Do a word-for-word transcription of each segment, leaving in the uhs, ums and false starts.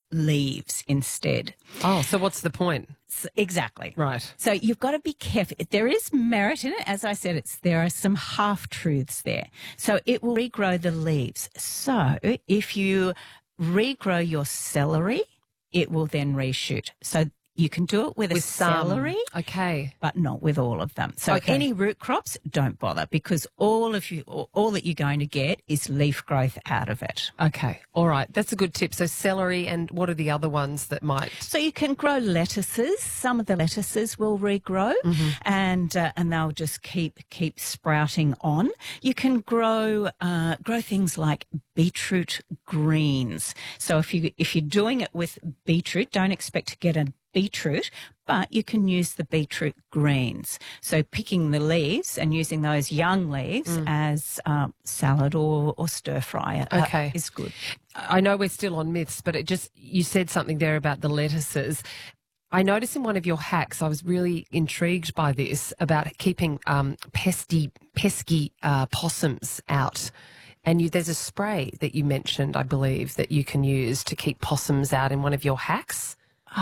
leaves instead. Oh, so what's the point? So, exactly. Right. So you've got to be careful. There is merit in it. As I said, it's there are some half-truths there. So it will regrow the leaves. So if you regrow your celery, it will then reshoot. So you can do it with, With a some. celery, Okay. but not with all of them. So Okay. any root crops, don't bother, because all of you, all that you're going to get is leaf growth out of it. Okay. All right. That's a good tip. So celery, and what are the other ones that might? So you can grow lettuces. Some of the lettuces will regrow, mm-hmm. and uh, and they'll just keep keep sprouting on. You can grow uh, grow things like beetroot greens. So if you if you're doing it with beetroot, don't expect to get a beetroot, but you can use the beetroot greens. So picking the leaves and using those young leaves mm. as um, salad or, or stir fry uh, okay. is good. I know we're still on myths, but it just, you said something there about the lettuces. I noticed in one of your hacks, I was really intrigued by this, about keeping um, pesky, pesky uh, possums out. And you, there's a spray that you mentioned, I believe, that you can use to keep possums out in one of your hacks.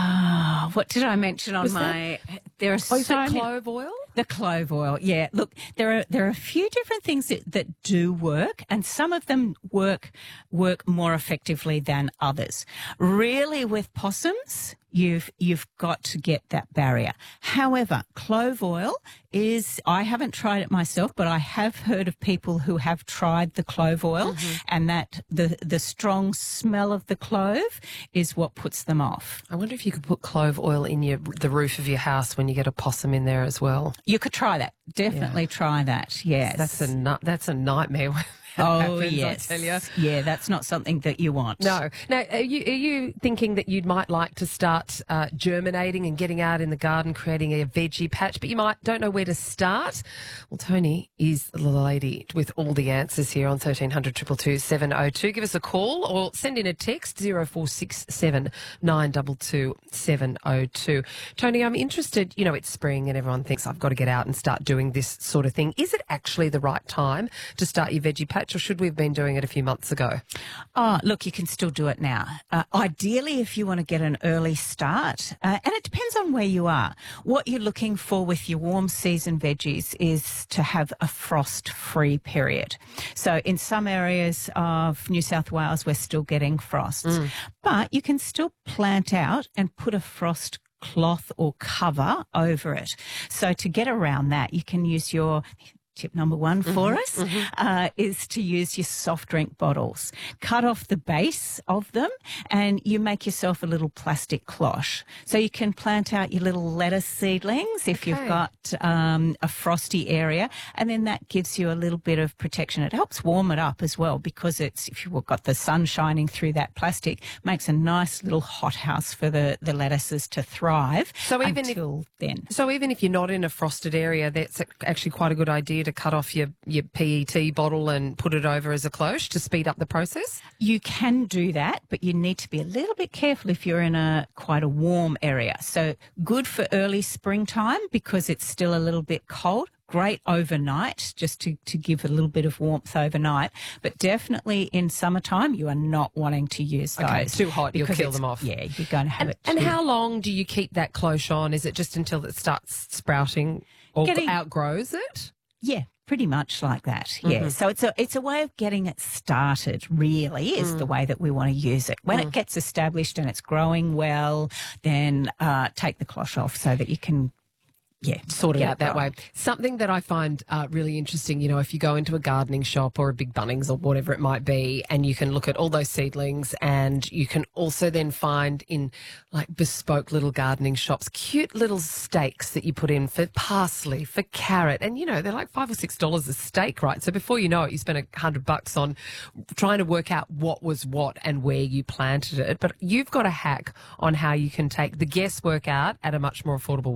Ah, oh, what did I mention on Was my? That, there are oh, so is that many, clove oil? The clove oil, yeah. Look, there are there are a few different things that, that do work, and some of them work work more effectively than others. Really, with possums, you've you've got to get that barrier. However, clove oil is, I haven't tried it myself, but I have heard of people who have tried the clove oil, mm-hmm. and that the the strong smell of the clove is what puts them off. I wonder if you could put clove oil in your the roof of your house when you get a possum in there as well. You could try that. Definitely yeah. try that. Yes, that's a that's a nightmare. Oh, happens, yes. I tell you. Yeah, that's not something that you want. No. Now, are you, are you thinking that you might like to start uh, germinating and getting out in the garden, creating a veggie patch, but you might don't know where to start? Well, Tony is the lady with all the answers here on thirteen hundred, two two two, seven oh two. Give us a call or send in a text, zero four six seven, nine two two, seven oh two. Tony, I'm interested, you know, it's spring and everyone thinks I've got to get out and start doing this sort of thing. Is it actually the right time to start your veggie patch, or should we have been doing it a few months ago? Oh, look, you can still do it now. Uh, ideally, if you want to get an early start, uh, and it depends on where you are. What you're looking for with your warm season veggies is to have a frost-free period. So in some areas of New South Wales, we're still getting frosts, mm. but you can still plant out and put a frost cloth or cover over it. So to get around that, you can use your... Tip number one for mm-hmm, us mm-hmm. Uh, is to use your soft drink bottles. Cut off the base of them and you make yourself a little plastic cloche. So you can plant out your little lettuce seedlings if okay. you've got um, a frosty area, and then that gives you a little bit of protection. It helps warm it up as well, because it's, if you've got the sun shining through that plastic, makes a nice little hothouse for the, the lettuces to thrive so even until if, then. So even if you're not in a frosted area, that's actually quite a good idea to cut off your, your P E T bottle and put it over as a cloche to speed up the process? You can do that, but you need to be a little bit careful if you're in a quite a warm area. So good for early springtime because it's still a little bit cold. Great overnight, just to, to give a little bit of warmth overnight. But definitely in summertime, you are not wanting to use those. Okay, it's too hot, you'll kill them off. Yeah, you're going to have and, it. And too. how long do you keep that cloche on? Is it just until it starts sprouting or Getting, outgrows it? Yeah, pretty much like that. Yeah. Mm-hmm. So it's a it's a way of getting it started, really, is mm. the way that we want to use it. When mm. it gets established and it's growing well, then uh, take the cloche off so that you can Yeah, sort it Get out it that going. way. Something that I find uh, really interesting, you know, if you go into a gardening shop or a big Bunnings or whatever it might be, and you can look at all those seedlings, and you can also then find in like bespoke little gardening shops, cute little stakes that you put in for parsley, for carrot, and you know, they're like five or six dollars a stake, right? So before you know it, you spend a hundred bucks on trying to work out what was what and where you planted it. But you've got a hack on how you can take the guesswork out at a much more affordable way.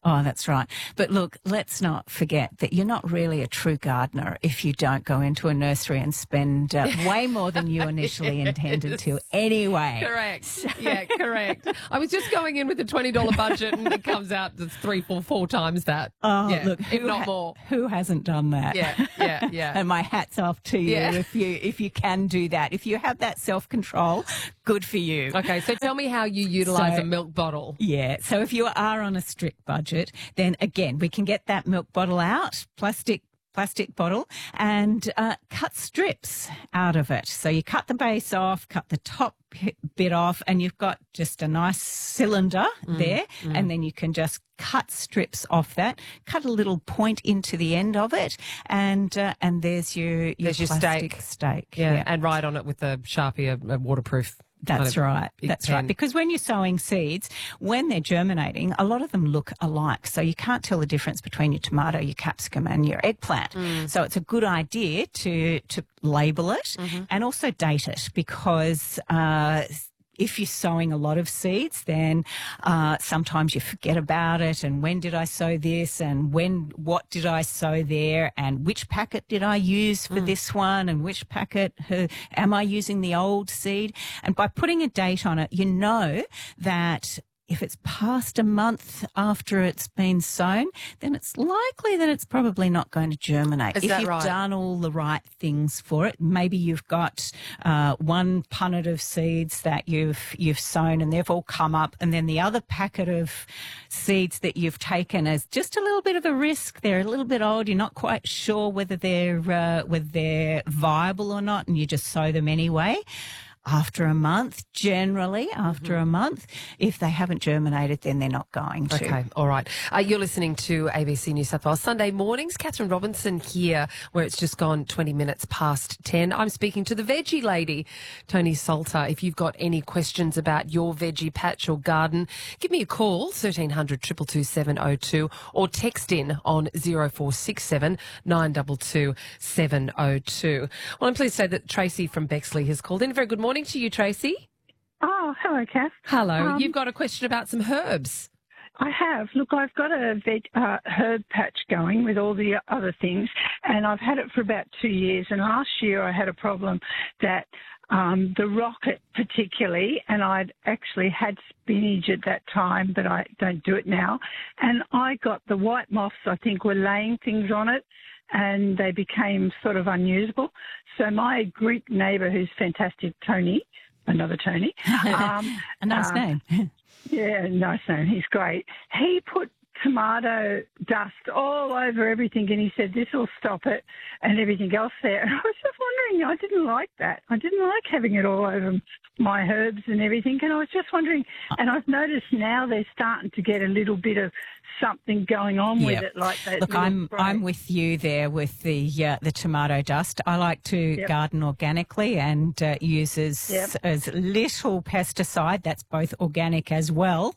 Oh, that's right. But look, let's not forget that you're not really a true gardener if you don't go into a nursery and spend uh, way more than you initially Yes. intended to anyway. Correct. Yeah, correct. I was just going in with a twenty dollars budget and it comes out to three, four, four times that. Oh, yeah, look, if who not ha- more. Who hasn't done that? Yeah, yeah, yeah. And my hat's off to you Yeah. if you if you can do that. If you have that self-control, good for you. Okay, so tell me how you utilise So- a milk bottle. Yeah. So if you are on a strict budget, then again, we can get that milk bottle out, plastic plastic bottle, and uh, cut strips out of it. So you cut the base off, cut the top p- bit off, and you've got just a nice cylinder there, and then you can just cut strips off that, cut a little point into the end of it, and uh, and there's your your, There's your plastic steak. steak. Yeah, and write on it with a Sharpie, a, a waterproof. kind That's of right. big That's pen. right. Because when you're sowing seeds, when they're germinating, a lot of them look alike. So you can't tell the difference between your tomato, your capsicum and your eggplant. So it's a good idea to, to label it and also date it, because, uh, if you're sowing a lot of seeds, then uh, sometimes you forget about it. And when did I sow this? And when, what did I sow there? And which packet did I use for this one? And which packet uh, am I using the old seed? And by putting a date on it, you know that if it's past a month after it's been sown, then it's likely that it's probably not going to germinate. Is if that you've right? done all the right things for it, maybe you've got uh, one punnet of seeds that you've you've sown and they've all come up, and then the other packet of seeds that you've taken as just a little bit of a risk. They're a little bit old. You're not quite sure whether they're uh, whether they're viable or not, and you just sow them anyway. After a month, generally after a month, if they haven't germinated, then they're not going to. Okay, all right. Uh, you're listening to A B C New South Wales Sunday Mornings. Catherine Robinson here, where it's just gone twenty minutes past ten. I'm speaking to the veggie lady, Tony Salter. If you've got any questions about your veggie patch or garden, give me a call, thirteen hundred, two two two, seven oh two, or text in on zero four six seven, nine two two, seven oh two. Well, I'm pleased to say that Tracy from Bexley has called in. Very good morning to you, Tracy. Oh, hello, Kath. Hello. Um, You've got a question about some herbs. I have. Look, I've got a veg, uh, herb patch going with all the other things, and I've had it for about two years. And last year I had a problem that um, the rocket particularly, and I'd actually had spinach at that time, but I don't do it now. And I got the white moths, I think, were laying things on it, and they became sort of unusable. So my Greek neighbour, who's fantastic, Tony, another Tony. Um, A nice uh, name. Yeah, nice name. He's great. He put tomato dust all over everything, and he said this will stop it and everything else there. And I was just wondering, I didn't like that. I didn't like having it all over my herbs and everything. And I was just wondering, and I've noticed now they're starting to get a little bit of something going on with Yep. it, like that. Look, little I'm spray. I'm with you there with the uh, the tomato dust. I like to Yep. garden organically and uh, use as, Yep. as little pesticide, that's both organic as well,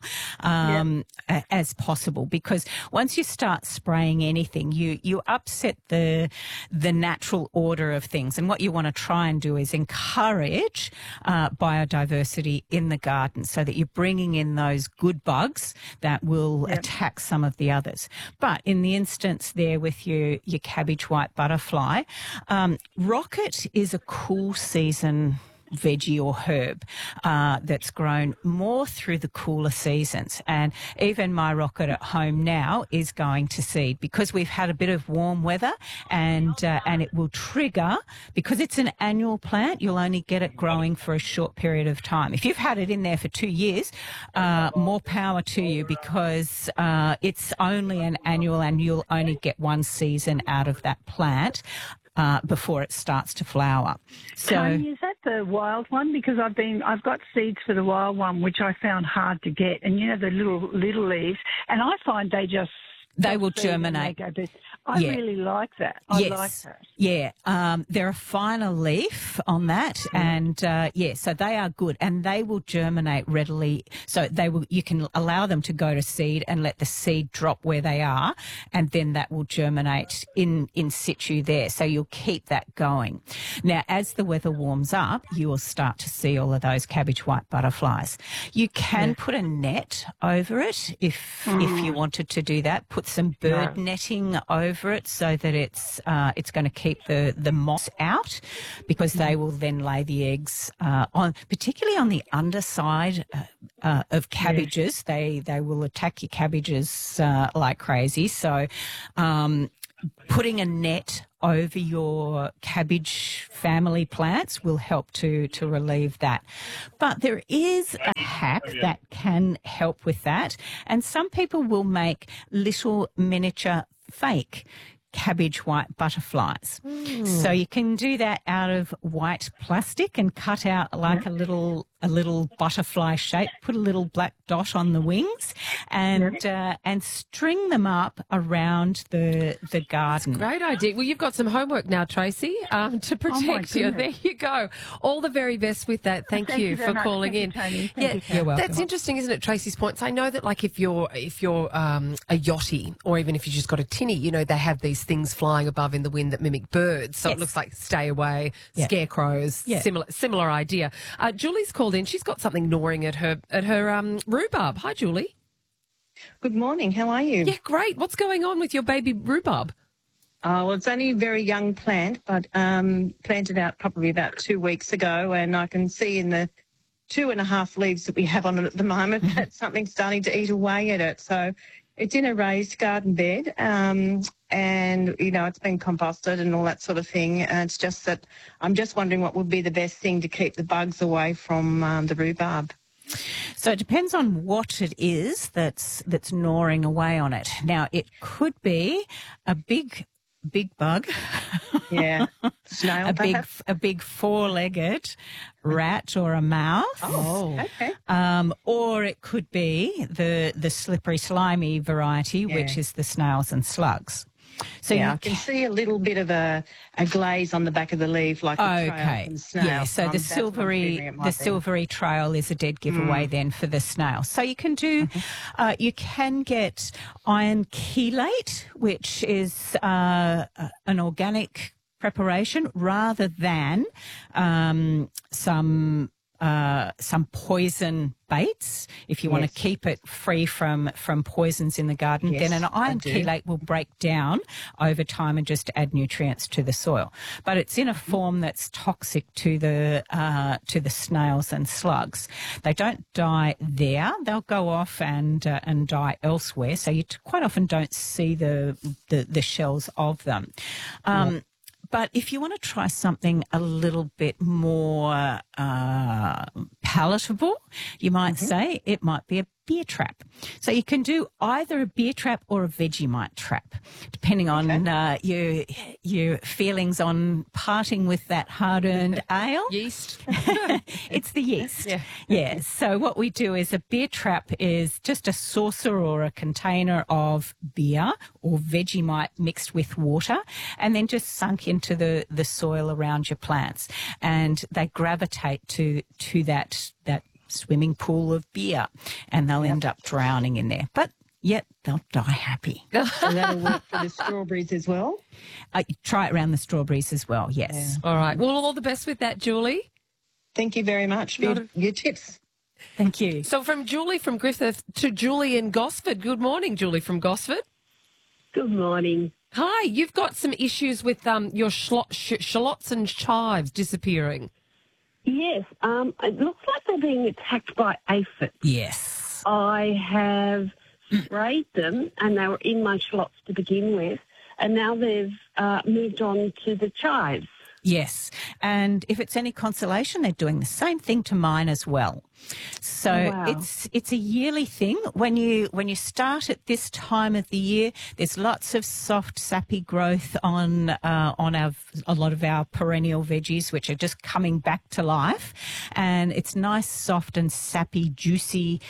um, a- as possible. Because once you start spraying anything, you you upset the the natural order of things. And what you want to try and do is encourage uh, biodiversity in the garden, so that you're bringing in those good bugs that will Yep. attack some of the others. But in the instance there with your, your cabbage white butterfly, um, rocket is a cool season veggie or herb uh, that's grown more through the cooler seasons. And even my rocket at home now is going to seed because we've had a bit of warm weather, and uh, and it will trigger, because it's an annual plant, you'll only get it growing for a short period of time. If you've had it in there for two years, uh, more power to you, because uh, it's only an annual and you'll only get one season out of that plant uh, before it starts to flower. So. Tony, is that the wild one? Because I've been, I've got seeds for the wild one, which I found hard to get, and you know the little little leaves, and I find they just They will seed and germinate. They go best. I Yeah. really like that. I Yes. like that. Yeah, um, they're a finer leaf on that, and uh, yeah, so they are good, and they will germinate readily. So they will, you can allow them to go to seed and let the seed drop where they are, and then that will germinate in in situ there. So you'll keep that going. Now, as the weather warms up, you will start to see all of those cabbage white butterflies. You can put a net over it if if you wanted to do that. Put some bird No. netting over it so that it's uh, it's going to keep the, the moss out, because they will then lay the eggs uh, on, particularly on the underside uh, uh, of cabbages. They they will attack your cabbages uh, like crazy. So, um, putting a net over your cabbage family plants will help to to relieve that. But there is a hack that can help with that, and some people will make little miniature fake cabbage white butterflies. So you can do that out of white plastic and cut out like a little a little butterfly shape, put a little black dot on the wings, and uh, and string them up around the the garden. Great idea. Well, you've got some homework now, Tracy, um, to protect you. There goodness. you go. All the very best with that. Thank, Thank you, you for very much. calling Thank in. you, Tony. Thank yeah, you, Karen. You're welcome. that's interesting, isn't it? Tracy's points. I know that, like, if you're if you're um, a yachty, or even if you just got a tinny, you know, they have these things flying above in the wind that mimic birds. So Yes. it looks like stay away, Yeah. scarecrows. Yeah. Similar similar idea. Uh, Julie's called in. She's got something gnawing at her at her um, rhubarb. Hi, Julie. Good morning. How are you? Yeah, great. What's going on with your baby rhubarb? Oh, well, it's only a very young plant, but um, planted out probably about two weeks ago, and I can see in the two and a half leaves that we have on it at the moment that something's starting to eat away at it. So it's in a raised garden bed, um, and, you know, it's been composted and all that sort of thing. And it's just that I'm just wondering what would be the best thing to keep the bugs away from um, the rhubarb. So it depends on what it is that's that's gnawing away on it. Now, it could be a big, big bug, Yeah. Snail, a big, perhaps? a big four-legged rat or a mouse. Oh, okay. Um, or it could be the the slippery, slimy variety, which Yeah. is the snails and slugs. So Yeah, you I can see a little bit of a, a glaze on the back of the leaf, like a trail Okay. from snail. Yeah. So Um, the that's what I'm silvery, figuring it might the be. silvery trail is a dead giveaway then for the snail. So you can do, uh, you can get iron chelate, which is uh, an organic preparation, rather than um, some. Uh, some poison baits. If you want Yes. to keep it free from from poisons in the garden, Yes, then an I iron do. chelate will break down over time and just add nutrients to the soil. But it's in a form that's toxic to the uh, to the snails and slugs. They don't die there; they'll go off and uh, and die elsewhere. So you t- quite often don't see the the, the shells of them. Um, But if you want to try something a little bit more uh, palatable, you might say it might be a beer trap. So you can do either a beer trap or a Vegemite trap, depending on uh, your your feelings on parting with that hard-earned ale. Yeast. It's the yeast. Yeah. Yeah. So what we do is a beer trap is just a saucer or a container of beer or Vegemite mixed with water, and then just sunk into the, the soil around your plants, and they gravitate to to that that swimming pool of beer, and they'll end up drowning in there. But yet they'll die happy. So that'll work for the strawberries as well. Uh, try it around the strawberries as well. Yes. All right. Well, all the best with that, Julie. Thank you very much for Not your, your tips. Thank you. So from Julie from Griffith to Julie in Gosford. Good morning, Julie from Gosford. Good morning. Hi, you've got some issues with um, your shalot, sh- shallots and chives disappearing. Yes, um, it looks like they're being attacked by aphids. Yes. I have sprayed them, and they were in my shallots to begin with, and now they've uh, moved on to the chives. Yes. And if it's any consolation, they're doing the same thing to mine as well. So Wow. it's it's a yearly thing. When you when you start at this time of the year, there's lots of soft, sappy growth on uh, on our a lot of our perennial veggies, which are just coming back to life, and it's nice, soft, and sappy, juicy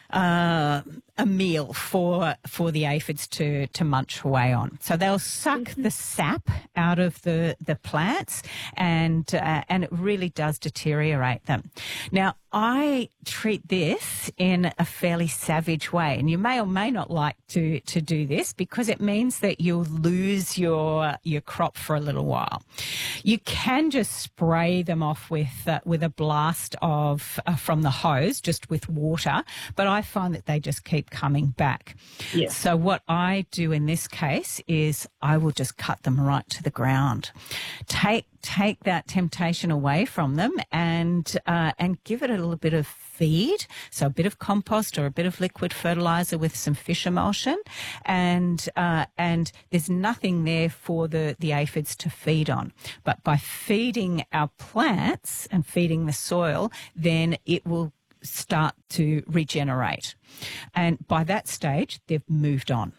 uh, a meal for for the aphids to to munch away on. So they'll suck mm-hmm. the sap out of the the plants, and uh, and it really does deteriorate them. Now, I treat this in a fairly savage way, and you may or may not like to to do this because it means that you'll lose your your crop for a little while. You can just spray them off with uh, with a blast of uh, from the hose, just with water, but I find that they just keep coming back. Yes. So what I do in this case is I will just cut them right to the ground. Take take that temptation away from them, and uh, and give it a little bit of feed, so a bit of compost or a bit of liquid fertilizer with some fish emulsion, and uh, and there's nothing there for the the aphids to feed on. But by feeding our plants and feeding the soil, then it will start to regenerate, and by that stage they've moved on.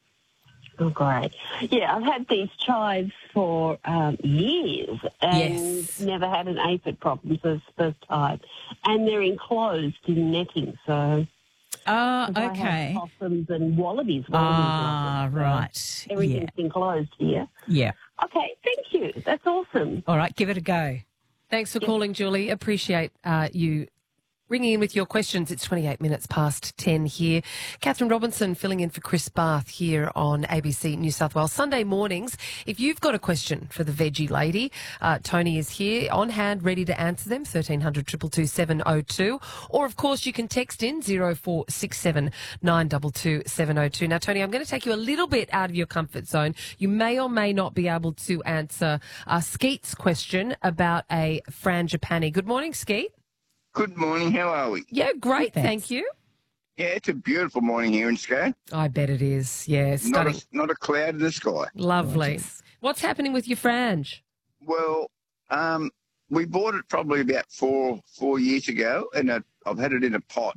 Oh, great. Yeah, I've had these chives for um, years and Yes. never had an aphid problem for the first time. And they're enclosed in netting, so... Ah, 'cause I okay. have possums and wallabies. wallabies Ah, love it, so right. everything's enclosed here. Yeah. Okay, thank you. That's awesome. All right, give it a go. Thanks for calling, Julie. Appreciate uh, you ringing in with your questions. It's twenty-eight minutes past ten here. Catherine Robinson filling in for Chris Barth here on A B C New South Wales. Sunday mornings, if you've got a question for the veggie lady, uh, Tony is here on hand, ready to answer them, thirteen hundred, two two two, seven oh two. Or, of course, you can text in zero four six seven, nine two two, seven oh two. Now, Tony, I'm going to take you a little bit out of your comfort zone. You may or may not be able to answer uh, Skeet's question about a frangipani. Good morning, Skeet. Good morning. How are we? Yeah, great. Thanks. Thank you. Yeah, it's a beautiful morning here in Scone. I bet it is. Yeah, Not stunning. a, not a cloud in the sky. Lovely. What's happening with your frange? Well, um, we bought it probably about four four years ago, and I, I've had it in a pot,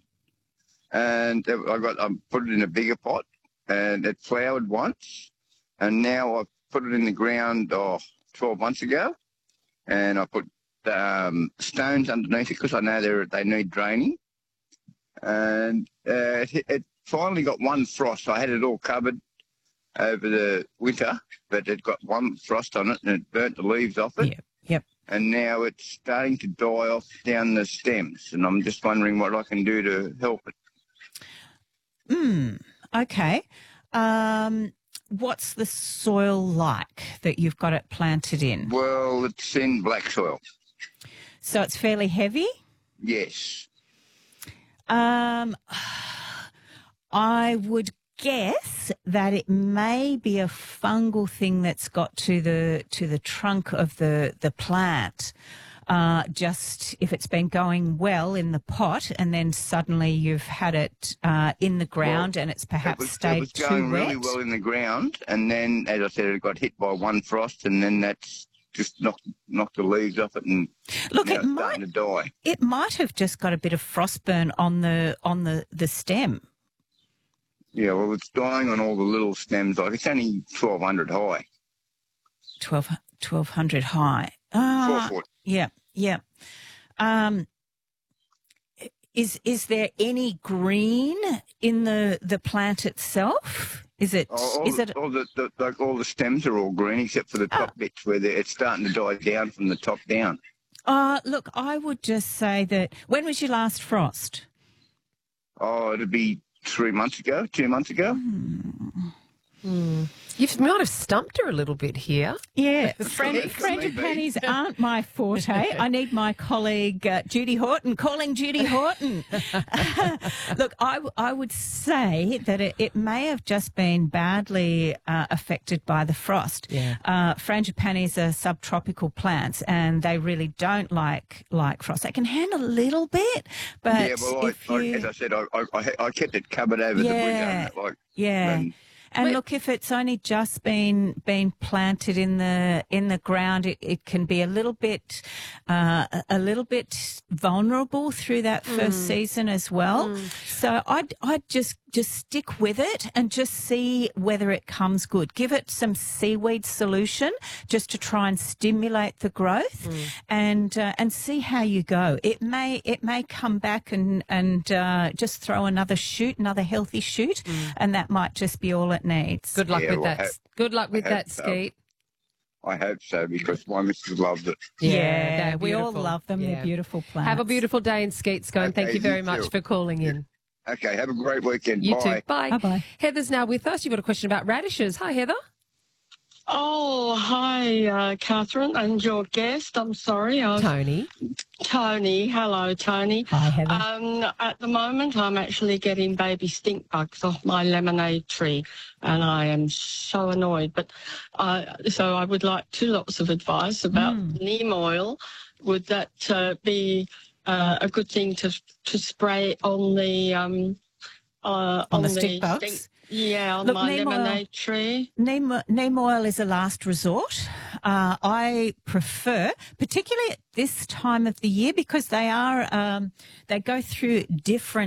and I got I put it in a bigger pot, and it flowered once, and now I've put it in the ground oh, twelve months ago, and I put um, stones underneath it because I know they they need draining, and uh, it, it finally got one frost. I had it all covered over the winter, but it got one frost on it and it burnt the leaves off it. Yep, yep. And now it's starting to die off down the stems, and I'm just wondering what I can do to help it. Hmm. Okay. Um, what's the soil like that you've got it planted in? Well, it's in black soil. So it's fairly heavy? Yes. Um, I would guess that it may be a fungal thing that's got to the to the trunk of the the plant. Uh, just if it's been going well in the pot, and then suddenly you've had it uh, in the ground, Well, and it's perhaps it was, stayed it was too going wet. really well in the ground, and then, as I said, it got hit by one frost, and then that's just knocked knocked the leaves off it, and Look, now it it's might starting to die. it might have just got a bit of frostburn on the on the the stem. Yeah, well, it's dying on all the little stems. Like it's only twelve hundred high, twelve, twelve hundred high. Ah, four foot. yeah, yeah. Um, is is there any green in the the plant itself? Is it? Oh, all, is it? all the, the like all the stems are all green except for the top bits where they're- it's starting to die down from the top down. Uh, look, I would just say that. When was your last frost? Oh, it'd be three months ago, two months ago. You might have stumped her a little bit here. Yeah, friend, Maybe. frangipanis aren't my forte. I need my colleague uh, Judy Horton calling Judy Horton. Look, I, w- I would say that it, it may have just been badly uh, affected by the frost. Yeah. Uh, frangipanis are subtropical plants, and they really don't like like frost. They can handle a little bit, but yeah, well, I, if I, you as I said, I, I, I I kept it covered over Yeah. the bridge on it, like yeah. and And Wait. look, if it's only just been been planted in the in the ground, it, it can be a little bit uh, a little bit vulnerable through that first Mm. season as well. Mm. So I'd I'd just just stick with it and just see whether it comes good. Give it some seaweed solution just to try and stimulate the growth, Mm. and uh, and see how you go. It may it may come back and and uh, just throw another shoot, another healthy shoot, Mm. and that might just be all it needs. Good luck Yeah, with well, that. I hope- Good luck with I that, hope so. Skeet. I hope so because my missus loved it. Yeah, they're we all beautiful. love them. Yeah. They're beautiful plants. Have a beautiful day in Skeetscone. Thank Okay, you very you much too. for calling in. Okay, have a great weekend. You Bye. too. Bye. Bye bye. Heather's now with us. You've got a question about radishes. Hi, Heather. Oh, hi, uh, Catherine, and your guest. I'm sorry, I was Tony. Tony. Hello, Tony. Hi, Heather. Um, at the moment, I'm actually getting baby stink bugs off my lemonade tree, and I am so annoyed. But I, so I would like two lots of advice about Mm. neem oil. Would that uh, be uh, a good thing to to spray on the um uh, On the stink bugs? stink- yeah, on Look, my neem oil- lemonade tree. Neem, neem oil is a last resort. Uh, I prefer, particularly at this time of the year, because they are um, they go through different